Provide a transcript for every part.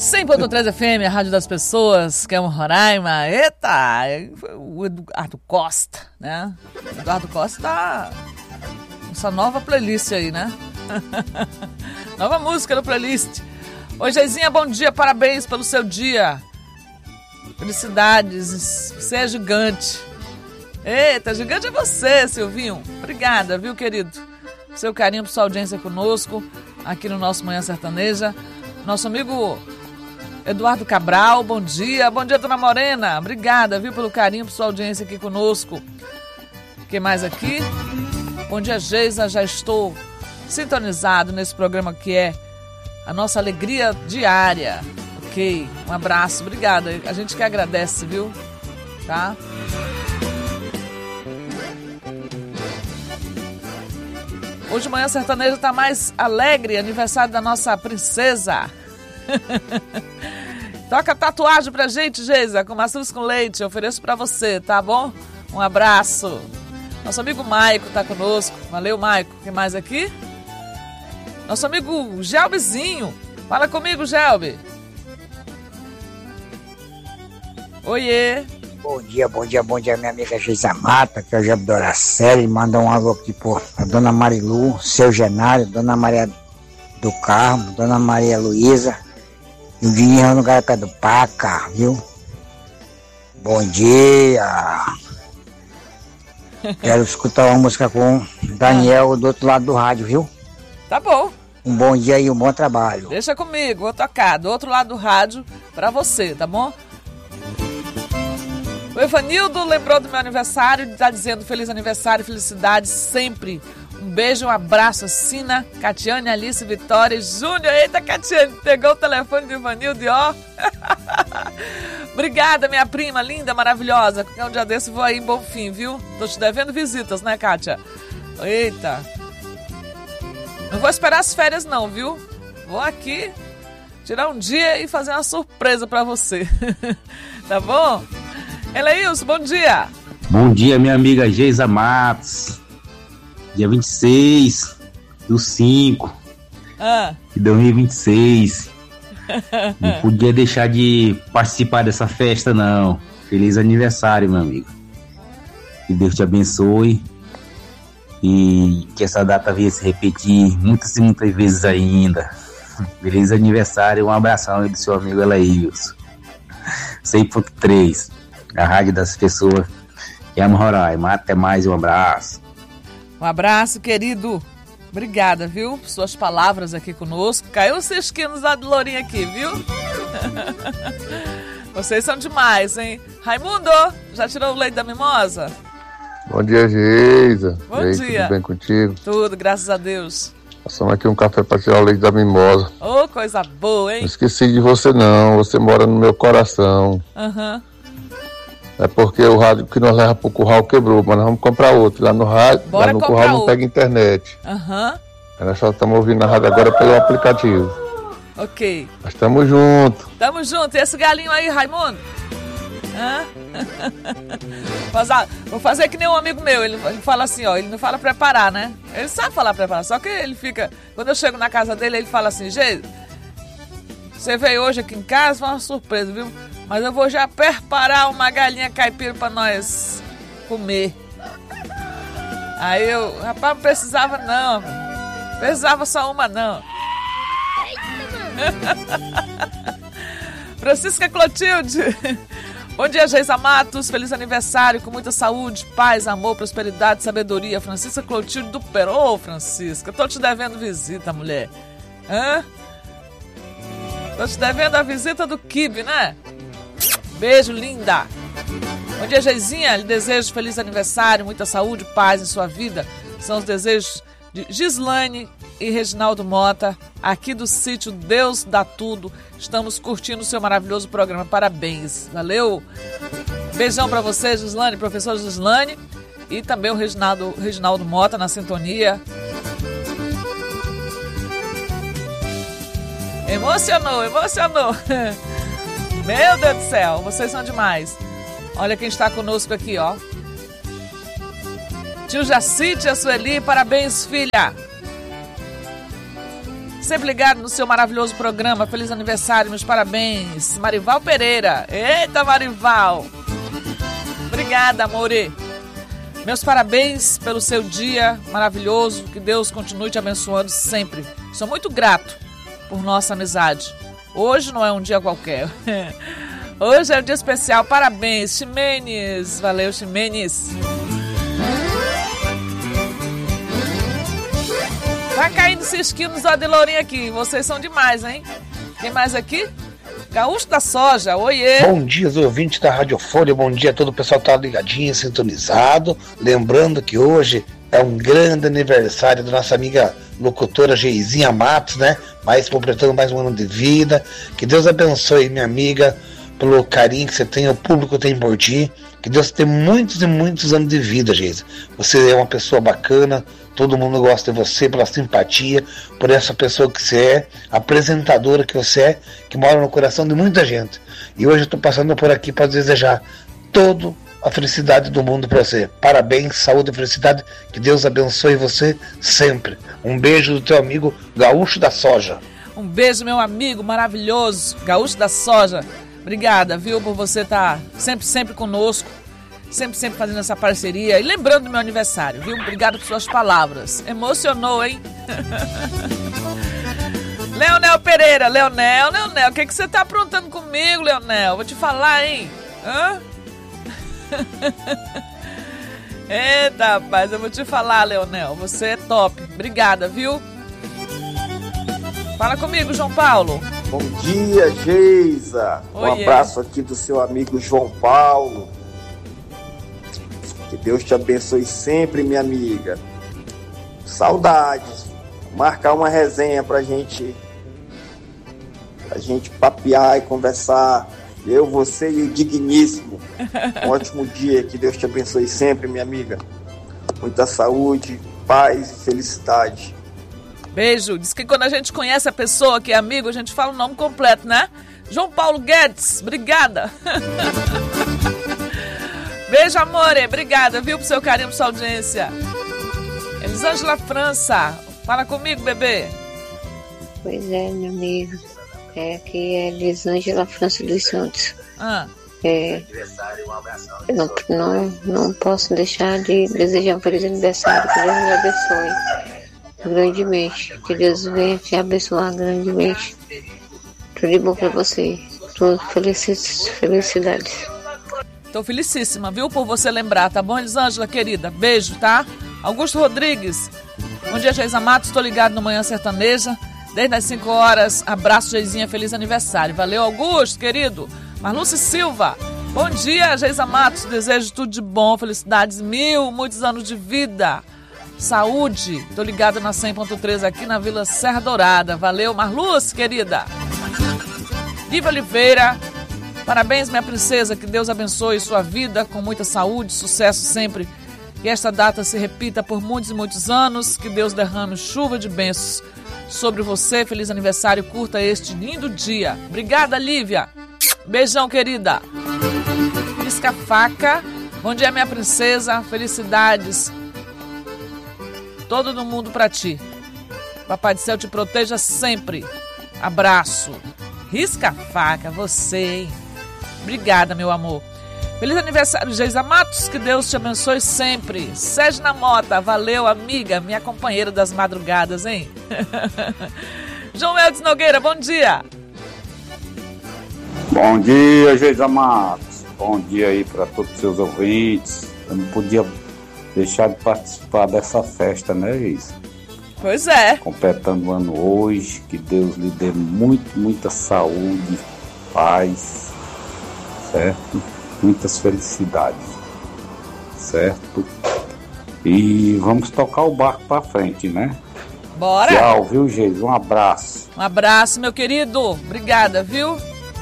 100.3 FM, a Rádio das Pessoas, que é um Roraima. Eita, o Eduardo Costa, né? O Eduardo Costa tá com essa nova playlist aí, né? Nova música no playlist. Oi, Geizinha, bom dia, parabéns pelo seu dia. Felicidades, você é gigante. Eita, gigante é você, Silvinho. Obrigada, viu, querido? Seu carinho por sua audiência conosco, aqui no nosso Manhã Sertaneja. Nosso amigo Eduardo Cabral, bom dia. Bom dia, dona Morena. Obrigada, viu, pelo carinho por sua audiência aqui conosco. Quem mais aqui? Bom dia, Geisa. Já estou sintonizado nesse programa que é a nossa alegria diária. Ok, um abraço, obrigada. A gente que agradece, viu? Tá? Hoje Manhã Sertaneja tá mais alegre, aniversário da nossa princesa. Toca tatuagem pra gente, Geisa, com maçãs com leite. Eu ofereço pra você, tá bom? Um abraço. Nosso amigo Maico tá conosco. Valeu, Maico. Quem mais aqui? Nosso amigo Gelbezinho. Fala comigo, Gelbe. Oiê. Bom dia, minha amiga Geisa Mata, que é o Gelbe Doraceli. Manda um alô aqui por a Dona Marilu, seu Genário, Dona Maria do Carmo, Dona Maria Luísa. E o Guilherme no Garapé do Paca, viu? Bom dia. Quero escutar uma música com Daniel do outro lado do rádio, viu? Tá bom. Um bom dia e um bom trabalho. Deixa comigo, vou tocar do outro lado do rádio pra você, tá bom? O Evanildo lembrou do meu aniversário e tá dizendo feliz aniversário, felicidade sempre. Um beijo, um abraço, Sina, Catiane, Alice, Vitória e Júnior. Eita, Catiane, pegou o telefone do Ivanildo e ó. Obrigada, minha prima, linda, maravilhosa. Qualquer um dia desse vou aí em Bonfim, viu? Tô te devendo visitas, né, Kátia? Eita. Não vou esperar as férias não, viu? Vou aqui tirar um dia e fazer uma surpresa pra você. Tá bom? Eleilson, bom dia. Bom dia, minha amiga Geisa Matos. Dia 26/5 de 2026. Não podia deixar de participar dessa festa, não. Feliz aniversário, meu amigo. Que Deus te abençoe. E que essa data venha se repetir muitas e muitas vezes ainda. Feliz aniversário. Um abração aí do seu amigo Eleilson. 100.3, a Rádio das Pessoas. E amo Roraima. Até mais, um abraço. Um abraço, querido. Obrigada, viu? Por suas palavras aqui conosco. Caiu os cisquinos da Lourinha aqui, viu? Vocês são demais, hein? Raimundo, já tirou o leite da mimosa? Bom dia, Geisa. Bom dia. Tudo bem contigo? Tudo, graças a Deus. Passamos aqui um café para tirar o leite da mimosa. Ô, coisa boa, hein? Não esqueci de você, não. Você mora no meu coração. Aham. É porque o rádio que nós leva pro curral quebrou, mas nós vamos comprar outro. Lá no rádio, bora lá no curral não pega internet. Aham. Nós só estamos ouvindo a rádio agora pelo aplicativo. Ok. Mas estamos juntos. Tamo junto. E esse galinho aí, Raimundo? Hã? Vou fazer que nem um amigo meu. Ele fala assim, ó. Ele não fala preparar, né? Ele sabe falar preparar. Só que ele fica... Quando eu chego na casa dele, ele fala assim, Gê, você veio hoje aqui em casa, foi uma surpresa, viu? Mas eu vou já preparar uma galinha caipira pra nós comer. Aí eu, rapaz, não precisava não. Precisava só uma não. Francisca Clotilde. Bom dia, Geisa Matos. Feliz aniversário, com muita saúde, paz, amor, prosperidade, sabedoria. Francisca Clotilde do Peru. Ô, Francisca, tô te devendo visita, mulher. Hã? Tô te devendo a visita do Kibe, né? Beijo, linda. Bom dia, Geizinha. Lhe desejo feliz aniversário, muita saúde, paz em sua vida. São os desejos de Gislaine e Reginaldo Mota, aqui do sítio Deus Dá Tudo. Estamos curtindo o seu maravilhoso programa. Parabéns. Valeu. Beijão pra você, Gislaine, professor Gislaine. E também o Reginaldo Mota na sintonia. Emocionou. Meu Deus do céu, vocês são demais. Olha quem está conosco aqui, ó. Tio Jaci, tia Sueli, parabéns, filha. Sempre ligado no seu maravilhoso programa. Feliz aniversário, meus parabéns. Marival Pereira. Eita, Marival. Obrigada, amore. Meus parabéns pelo seu dia maravilhoso. Que Deus continue te abençoando sempre. Sou muito grato por nossa amizade. Hoje não é um dia qualquer. Hoje é um dia especial. Parabéns, Ximenes. Valeu, Ximenes. Vai caindo cisquinho nos Adelourinho aqui. Vocês são demais, hein? Quem mais aqui? Gaúcho da Soja, oiê! Bom dia, os ouvintes da Rádio Folha, bom dia a todo o pessoal que tá ligadinho, sintonizado. Lembrando que hoje é um grande aniversário da nossa amiga locutora Geizinha Matos, né? Completando mais um ano de vida. Que Deus abençoe, minha amiga, pelo carinho que você tem, o público tem por ti. Que Deus tenha muitos e muitos anos de vida, Geisa. Você é uma pessoa bacana, todo mundo gosta de você, pela simpatia, por essa pessoa que você é, apresentadora que você é, que mora no coração de muita gente. E hoje eu estou passando por aqui para desejar toda a felicidade do mundo para você. Parabéns, saúde e felicidade, que Deus abençoe você sempre. Um beijo do teu amigo Gaúcho da Soja. Um beijo, meu amigo maravilhoso, Gaúcho da Soja. Obrigada, viu, por você estar sempre conosco, sempre fazendo essa parceria e lembrando do meu aniversário, viu? Obrigado por suas palavras. Emocionou, hein? Leonel Pereira, Leonel, o que você tá aprontando comigo, Leonel? Vou te falar, hein? Hã? Eita, rapaz, eu vou te falar, Leonel, você é top. Obrigada, viu? Fala comigo, João Paulo. Bom dia, Geisa. Um abraço aqui do seu amigo João Paulo. Que Deus te abençoe sempre, minha amiga. Saudades. Marcar uma resenha pra gente papear e conversar. Eu, você e o Digníssimo. Um ótimo dia. Que Deus te abençoe sempre, minha amiga. Muita saúde, paz e felicidade. Beijo. Diz que quando a gente conhece a pessoa que é amigo, a gente fala o nome completo, né? João Paulo Guedes, obrigada. Beijo, amore. Obrigada, viu, por seu carinho, por sua audiência. Elisângela França, fala comigo, bebê. Pois é, meu amigo. Aqui é Elisângela França dos Santos. Não posso deixar de desejar um feliz aniversário. Que Deus me abençoe grandemente. Que Deus venha te abençoar grandemente. Tudo de bom pra você. Felicidades. Tô felicíssima, viu, por você lembrar, tá bom, Elisângela, querida? Beijo, tá? Augusto Rodrigues. Bom dia, Geisa Matos. Tô ligado no Manhã Sertaneja. Desde as 5 horas. Abraço, Geizinha. Feliz aniversário. Valeu, Augusto, querido. Marluce Silva. Bom dia, Geisa Matos. Desejo tudo de bom. Felicidades muitos anos de vida. Saúde. Tô ligado na 100.3 aqui na Vila Serra Dourada. Valeu, Marluce, querida. Diva Oliveira. Parabéns, minha princesa. Que Deus abençoe sua vida com muita saúde, sucesso sempre. Que esta data se repita por muitos e muitos anos. Que Deus derrame chuva de bênçãos sobre você. Feliz aniversário. Curta este lindo dia. Obrigada, Lívia. Beijão, querida. Pisca Faca. Bom dia, minha princesa. Felicidades. Todo no mundo pra ti. Papai do céu te proteja sempre. Abraço. Risca Faca, você, hein? Obrigada, meu amor. Feliz aniversário, Geisa Matos. Que Deus te abençoe sempre. Sérgio Mota, valeu, amiga. Minha companheira das madrugadas, hein? João Eldes Nogueira, bom dia. Bom dia, Geisa Matos. Bom dia aí para todos os seus ouvintes. Eu não podia deixar de participar dessa festa, né, Geisa? Pois é. Completando o ano hoje, que Deus lhe dê muita saúde, paz, certo? Muitas felicidades, certo? E vamos tocar o barco pra frente, né? Bora! Tchau, viu, Geisa? Um abraço. Um abraço, meu querido. Obrigada, viu?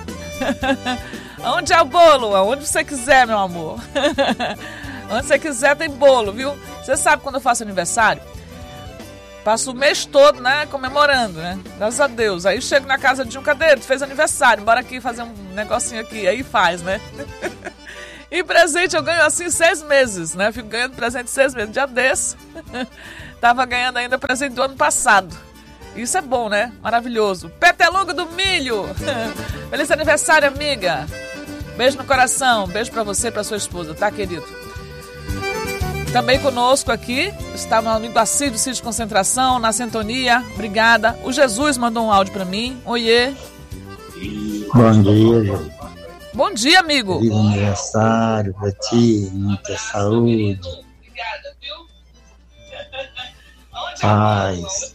Onde é o bolo? Aonde você quiser, meu amor. Onde você quiser tem bolo, viu? Você sabe quando eu faço aniversário? Passo o mês todo, né, comemorando, né? Graças a Deus. Aí chego na casa de um, cadê? Tu fez aniversário, bora aqui fazer um negocinho aqui. Aí faz, né? E presente eu ganho assim 6 meses, né? Fico ganhando presente 6 meses. Dia desse, tava ganhando ainda presente do ano passado. Isso é bom, né? Maravilhoso. Petelugo do Milho. Feliz aniversário, amiga. Beijo no coração. Beijo pra você e pra sua esposa, tá, querido? Também conosco aqui está meu amigo Assírio, Sítio de Concentração, na sintonia. Obrigada. O Jesus mandou um áudio pra mim. Oiê. Bom dia, gente. Bom dia, amigo. Feliz aniversário pra ti, muita saúde. Obrigada, viu? Paz.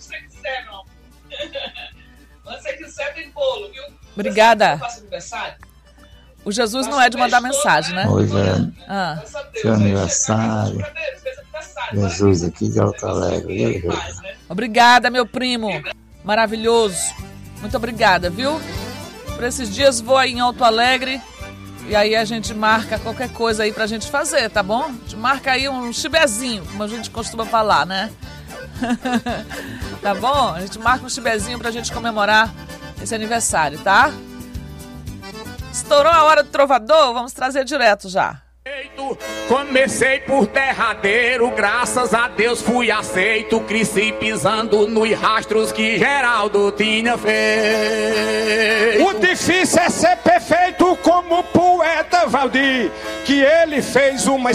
Você quiser, tem bolo, viu? Obrigada. O Jesus não é de mandar mensagem, né? Hoje é seu aniversário. Jesus aqui de Alto Alegre. Obrigada, meu primo. Maravilhoso. Muito obrigada, viu? Por esses dias vou aí em Alto Alegre e aí a gente marca qualquer coisa aí pra gente fazer, tá bom? A gente marca aí um chibezinho, como a gente costuma falar, né? Tá bom? A gente marca um chibezinho pra gente comemorar esse aniversário, tá? Estourou a hora do trovador? Vamos trazer direto já. Comecei por derradeiro, graças a Deus fui aceito. Cresci pisando nos rastros que Geraldo tinha feito. O difícil é ser perfeito como o poeta Valdir, que ele fez uma